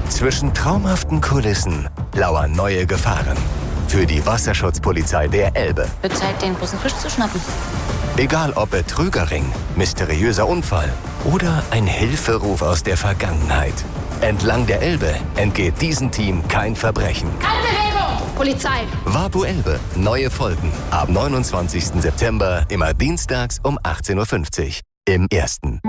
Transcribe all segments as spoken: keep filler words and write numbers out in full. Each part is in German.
Zwischen traumhaften Kulissen lauern neue Gefahren. Für die Wasserschutzpolizei der Elbe. Wird Zeit, den großen Fisch zu schnappen. Egal ob Betrügerring, mysteriöser Unfall oder ein Hilferuf aus der Vergangenheit. Entlang der Elbe entgeht diesem Team kein Verbrechen. Keine Bewegung! Polizei! Wabu Elbe. Neue Folgen. Ab neunundzwanzigsten September, immer dienstags um achtzehn Uhr fünfzig. Im Ersten.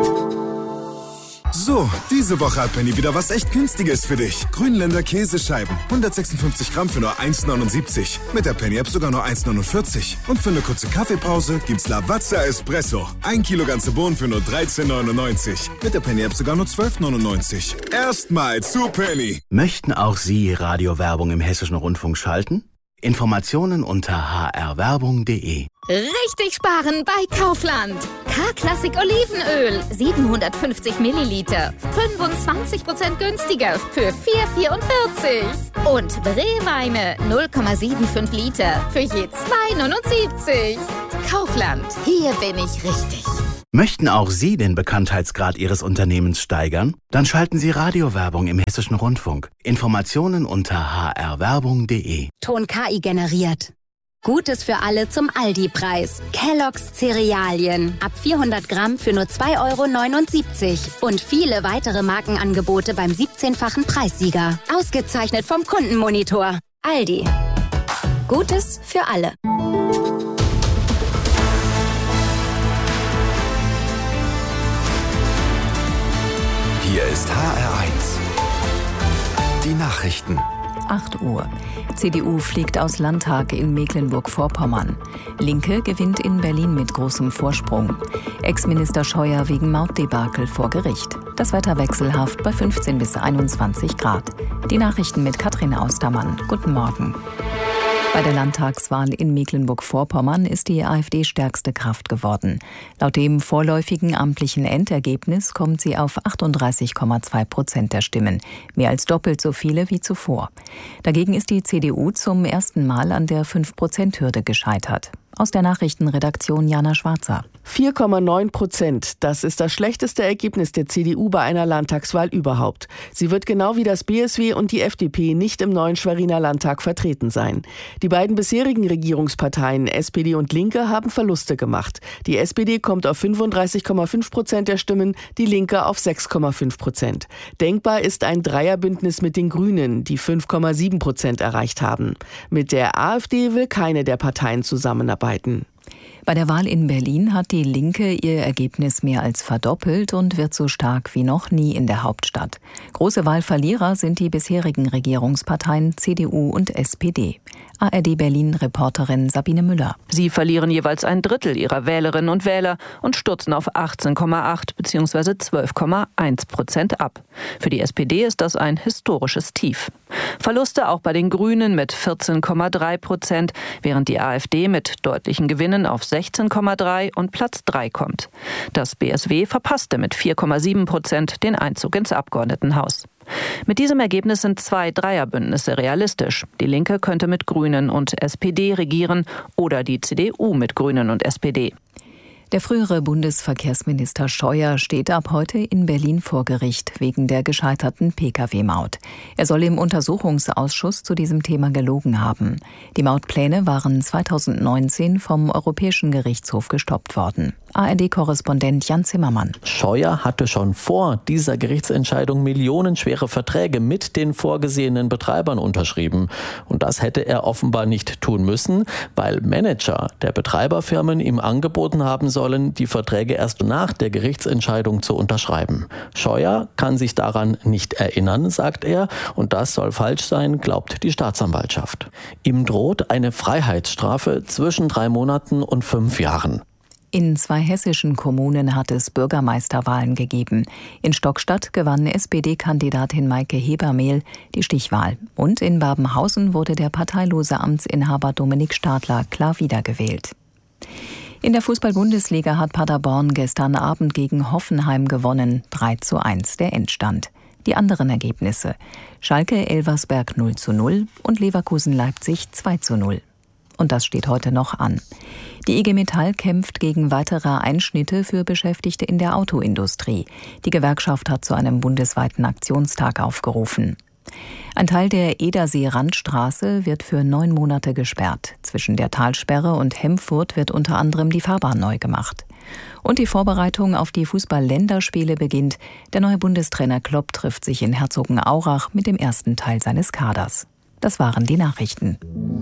So, diese Woche hat Penny wieder was echt Günstiges für dich. Grünländer Käsescheiben. hundertsechsundfünfzig Gramm für nur eins neunundsiebzig. Mit der Penny-App sogar nur eins neunundvierzig. Und für eine kurze Kaffeepause gibt's Lavazza Espresso. Ein Kilo ganze Bohnen für nur dreizehn neunundneunzig. Mit der Penny-App sogar nur zwölf neunundneunzig. Erstmal zu Penny. Möchten auch Sie Radiowerbung im Hessischen Rundfunk schalten? Informationen unter h r werbung punkt d e. Richtig sparen bei Kaufland. K-Klassik Olivenöl, siebenhundertfünfzig Milliliter, fünfundzwanzig Prozent günstiger für vier vierundvierzig. Und Brewweine, null Komma fünfundsiebzig Liter für je zwei neunundsiebzig. Kaufland, hier bin ich richtig. Möchten auch Sie den Bekanntheitsgrad Ihres Unternehmens steigern? Dann schalten Sie Radiowerbung im Hessischen Rundfunk. Informationen unter h r werbung punkt d e. Ton K I generiert. Gutes für alle zum Aldi-Preis. Kellogg's Cerealien. Ab vierhundert Gramm für nur zwei Euro neunundsiebzig. Und viele weitere Markenangebote beim siebzehnfachen Preissieger. Ausgezeichnet vom Kundenmonitor. Aldi. Gutes für alle. Hier ist H R eins. Die Nachrichten. acht Uhr. C D U fliegt aus Landtag in Mecklenburg-Vorpommern. Linke gewinnt in Berlin mit großem Vorsprung. Ex-Minister Scheuer wegen Mautdebakel vor Gericht. Das Wetter wechselhaft bei fünfzehn bis einundzwanzig Grad. Die Nachrichten mit Katrin Austermann. Guten Morgen. Bei der Landtagswahl in Mecklenburg-Vorpommern ist die AfD stärkste Kraft geworden. Laut dem vorläufigen amtlichen Endergebnis kommt sie auf achtunddreißig Komma zwei Prozent der Stimmen, mehr als doppelt so viele wie zuvor. Dagegen ist die C D U zum ersten Mal an der fünf Prozent Hürde gescheitert. Aus der Nachrichtenredaktion Jana Schwarzer. vier Komma neun Prozent. Das ist das schlechteste Ergebnis der C D U bei einer Landtagswahl überhaupt. Sie wird genau wie das B S W und die F D P nicht im neuen Schweriner Landtag vertreten sein. Die beiden bisherigen Regierungsparteien S P D und Linke haben Verluste gemacht. Die S P D kommt auf fünfunddreißig Komma fünf Prozent der Stimmen, die Linke auf sechs Komma fünf Prozent. Denkbar ist ein Dreierbündnis mit den Grünen, die fünf Komma sieben Prozent erreicht haben. Mit der AfD will keine der Parteien zusammenarbeiten. Bei der Wahl in Berlin hat die Linke ihr Ergebnis mehr als verdoppelt und wird so stark wie noch nie in der Hauptstadt. Große Wahlverlierer sind die bisherigen Regierungsparteien C D U und S P D. A R D Berlin-Reporterin Sabine Müller. Sie verlieren jeweils ein Drittel ihrer Wählerinnen und Wähler und stürzen auf achtzehn Komma acht bzw. zwölf Komma eins Prozent ab. Für die S P D ist das ein historisches Tief. Verluste auch bei den Grünen mit vierzehn Komma drei Prozent, während die AfD mit deutlichen Gewinnen auf sechzehn Komma drei und Platz drei kommt. Das B S W verpasste mit vier Komma sieben Prozent den Einzug ins Abgeordnetenhaus. Mit diesem Ergebnis sind zwei Dreierbündnisse realistisch. Die Linke könnte mit Grünen und S P D regieren oder die C D U mit Grünen und S P D. Der frühere Bundesverkehrsminister Scheuer steht ab heute in Berlin vor Gericht wegen der gescheiterten P K W-Maut. Er soll im Untersuchungsausschuss zu diesem Thema gelogen haben. Die Mautpläne waren zweitausendneunzehn vom Europäischen Gerichtshof gestoppt worden. A R D-Korrespondent Jan Zimmermann. Scheuer hatte schon vor dieser Gerichtsentscheidung millionenschwere Verträge mit den vorgesehenen Betreibern unterschrieben. Und das hätte er offenbar nicht tun müssen, weil Manager der Betreiberfirmen ihm angeboten haben sollen, die Verträge erst nach der Gerichtsentscheidung zu unterschreiben. Scheuer kann sich daran nicht erinnern, sagt er, und das soll falsch sein, glaubt die Staatsanwaltschaft. Ihm droht eine Freiheitsstrafe zwischen drei Monaten und fünf Jahren. In zwei hessischen Kommunen hat es Bürgermeisterwahlen gegeben. In Stockstadt gewann S P D-Kandidatin Maike Hebermehl die Stichwahl. Und in Babenhausen wurde der parteilose Amtsinhaber Dominik Stadler klar wiedergewählt. In der Fußball-Bundesliga hat Paderborn gestern Abend gegen Hoffenheim gewonnen. drei zu eins der Endstand. Die anderen Ergebnisse: Schalke Elversberg null zu null und Leverkusen Leipzig zwei zu null. Und das steht heute noch an. Die I G Metall kämpft gegen weitere Einschnitte für Beschäftigte in der Autoindustrie. Die Gewerkschaft hat zu einem bundesweiten Aktionstag aufgerufen. Ein Teil der Edersee-Randstraße wird für neun Monate gesperrt. Zwischen der Talsperre und Hemfurt wird unter anderem die Fahrbahn neu gemacht. Und die Vorbereitung auf die Fußball-Länderspiele beginnt. Der neue Bundestrainer Klopp trifft sich in Herzogenaurach mit dem ersten Teil seines Kaders. Das waren die Nachrichten.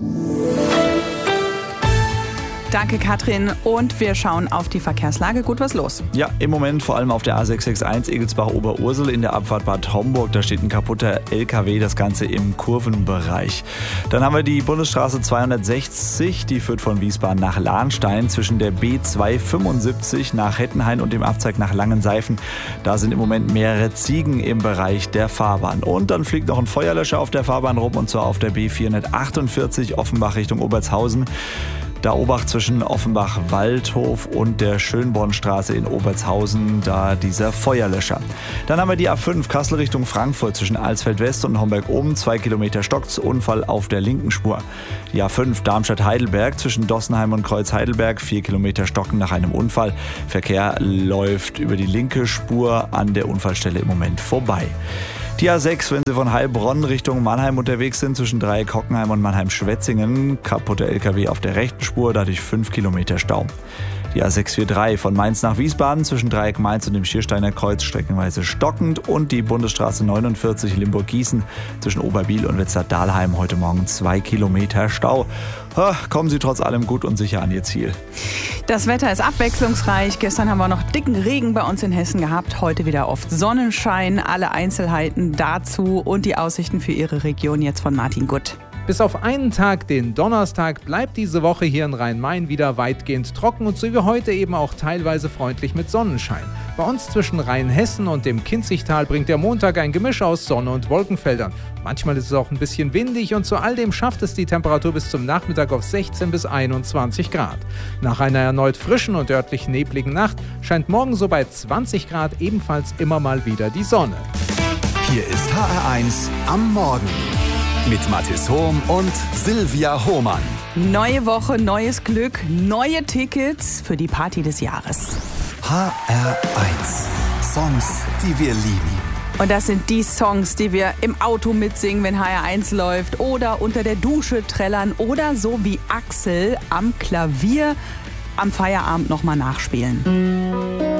Danke, Katrin. Und wir schauen auf die Verkehrslage. Gut, was los? Ja, im Moment vor allem auf der A sechs sechs eins Egelsbach-Oberursel in der Abfahrt Bad Homburg. Da steht ein kaputter L K W, das Ganze im Kurvenbereich. Dann haben wir die Bundesstraße zweihundertsechzig, die führt von Wiesbaden nach Lahnstein zwischen der B zweihundertfünfundsiebzig nach Hettenhain und dem Abzweig nach Langenseifen. Da sind im Moment mehrere Ziegen im Bereich der Fahrbahn. Und dann fliegt noch ein Feuerlöscher auf der Fahrbahn rum, und zwar auf der B vierhundertachtundvierzig Offenbach Richtung Obertshausen. Da Obacht zwischen Offenbach-Waldhof und der Schönbornstraße in Obertshausen, da dieser Feuerlöscher. Dann haben wir die A fünf Kassel Richtung Frankfurt zwischen Alsfeld-West und Homberg-Oben, zwei Kilometer stockt's, Unfall auf der linken Spur. Die A fünf Darmstadt-Heidelberg zwischen Dossenheim und Kreuz-Heidelberg, vier Kilometer stocken nach einem Unfall. Verkehr läuft über die linke Spur an der Unfallstelle im Moment vorbei. Die A sechs, wenn Sie von Heilbronn Richtung Mannheim unterwegs sind, zwischen Dreieck Hockenheim und Mannheim-Schwetzingen, kaputter L K W auf der rechten Spur, dadurch fünf Kilometer Stau. Die A sechs vier drei von Mainz nach Wiesbaden zwischen Dreieck Mainz und dem Schiersteiner Kreuz streckenweise stockend, und die Bundesstraße neunundvierzig Limburg-Gießen zwischen Oberbiel und Wetzlar-Dahlheim heute Morgen zwei Kilometer Stau. Kommen Sie trotz allem gut und sicher an Ihr Ziel. Das Wetter ist abwechslungsreich. Gestern haben wir noch dicken Regen bei uns in Hessen gehabt. Heute wieder oft Sonnenschein. Alle Einzelheiten dazu und die Aussichten für Ihre Region jetzt von Martin Gutt. Bis auf einen Tag, den Donnerstag, bleibt diese Woche hier in Rhein-Main wieder weitgehend trocken und so wie heute eben auch teilweise freundlich mit Sonnenschein. Bei uns zwischen Rheinhessen und dem Kinzigtal bringt der Montag ein Gemisch aus Sonne und Wolkenfeldern. Manchmal ist es auch ein bisschen windig und zu all dem schafft es die Temperatur bis zum Nachmittag auf sechzehn bis einundzwanzig Grad. Nach einer erneut frischen und örtlich nebligen Nacht scheint morgen so bei zwanzig Grad ebenfalls immer mal wieder die Sonne. Hier ist H R eins am Morgen. Mit Mathis Hohm und Silvia Hohmann. Neue Woche, neues Glück, neue Tickets für die Party des Jahres. H R eins. Songs, die wir lieben. Und das sind die Songs, die wir im Auto mitsingen, wenn H R eins läuft, oder unter der Dusche trällern oder so wie Axel am Klavier am Feierabend nochmal nachspielen.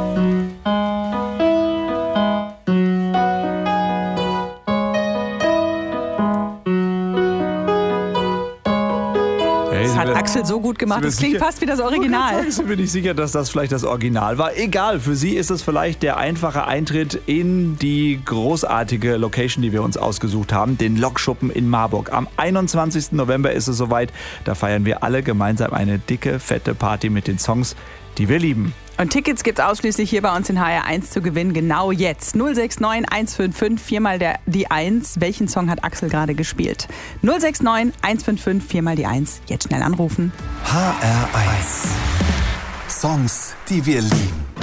Das hat Axel so gut gemacht, das klingt fast wie das Original. Ich bin nicht sicher, dass das vielleicht das Original war. Egal, für Sie ist es vielleicht der einfache Eintritt in die großartige Location, die wir uns ausgesucht haben, den Lokschuppen in Marburg. Am einundzwanzigsten November ist es soweit. Da feiern wir alle gemeinsam eine dicke, fette Party mit den Songs, die wir lieben. Und Tickets gibt's ausschließlich hier bei uns in H R eins zu gewinnen, genau jetzt. null sechs neun eins fünf fünf, viermal der, die eins. Welchen Song hat Axel gerade gespielt? null sechs neun eins fünf fünf, viermal die eins. Jetzt schnell anrufen. H R eins. Songs, die wir lieben.